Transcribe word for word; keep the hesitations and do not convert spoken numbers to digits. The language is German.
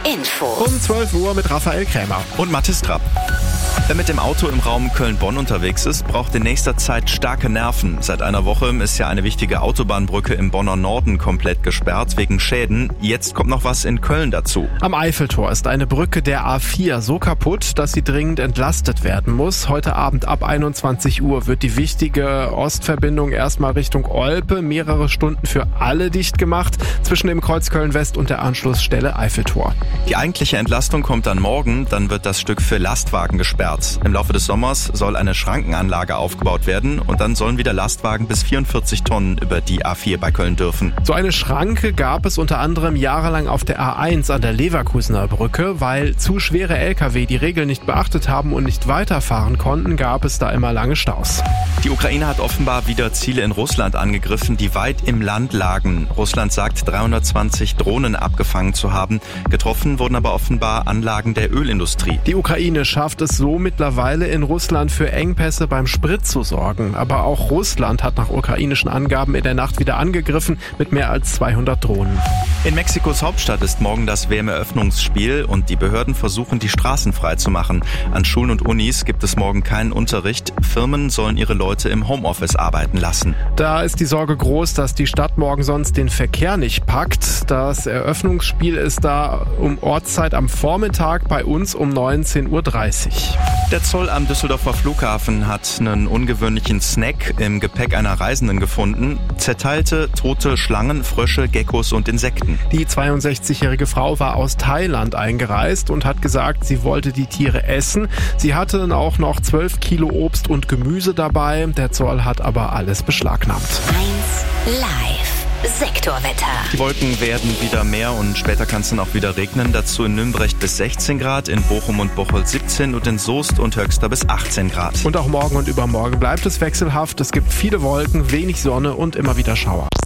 Info. Um zwölf Uhr mit Raphael Krämer. Und Mathis Trapp. Wer mit dem Auto im Raum Köln-Bonn unterwegs ist, braucht in nächster Zeit starke Nerven. Seit einer Woche ist ja eine wichtige Autobahnbrücke im Bonner Norden komplett gesperrt wegen Schäden. Jetzt kommt noch was in Köln dazu. Am Eiffeltor ist eine Brücke der A vier so kaputt, dass sie dringend entlastet werden muss. Heute Abend ab einundzwanzig Uhr wird die wichtige Ostverbindung erstmal Richtung Olpe mehrere Stunden für alle dicht gemacht, zwischen dem Kreuz Köln-West und der Anschlussstelle Eiffeltor. Die eigentliche Entlastung kommt dann morgen, dann wird das Stück für Lastwagen gesperrt. Im Laufe des Sommers soll eine Schrankenanlage aufgebaut werden und dann sollen wieder Lastwagen bis vierundvierzig Tonnen über die A vier bei Köln dürfen. So eine Schranke gab es unter anderem jahrelang auf der A eins an der Leverkusener Brücke. Weil zu schwere L K W die Regeln nicht beachtet haben und nicht weiterfahren konnten, gab es da immer lange Staus. Die Ukraine hat offenbar wieder Ziele in Russland angegriffen, die weit im Land lagen. Russland sagt, dreihundertzwanzig Drohnen abgefangen zu haben. Getroffen wurden aber offenbar Anlagen der Ölindustrie. Die Ukraine schafft es so mittlerweile in Russland für Engpässe beim Sprit zu sorgen. Aber auch Russland hat nach ukrainischen Angaben in der Nacht wieder angegriffen mit mehr als zweihundert Drohnen. In Mexikos Hauptstadt ist morgen das W M-Eröffnungsspiel und die Behörden versuchen, die Straßen frei zu machen. An Schulen und Unis gibt es morgen keinen Unterricht. Firmen sollen ihre Leute im Homeoffice arbeiten lassen. Da ist die Sorge groß, dass die Stadt morgen sonst den Verkehr nicht packt. Das Eröffnungsspiel ist da um Ortszeit am Vormittag, bei uns um neunzehn Uhr dreißig. Der Zoll am Düsseldorfer Flughafen hat einen ungewöhnlichen Snack im Gepäck einer Reisenden gefunden. Zerteilte, tote Schlangen, Frösche, Geckos und Insekten. Die zweiundsechzigjährige Frau war aus Thailand eingereist und hat gesagt, sie wollte die Tiere essen. Sie hatte auch noch zwölf Kilo Obst und Gemüse dabei. Der Zoll hat aber alles beschlagnahmt. eins live. Sektorwetter. Die Wolken werden wieder mehr und später kann es dann auch wieder regnen. Dazu in Nümbrecht bis sechzehn Grad, in Bochum und Bocholt siebzehn und in Soest und Höxter bis achtzehn Grad. Und auch morgen und übermorgen bleibt es wechselhaft. Es gibt viele Wolken, wenig Sonne und immer wieder Schauer.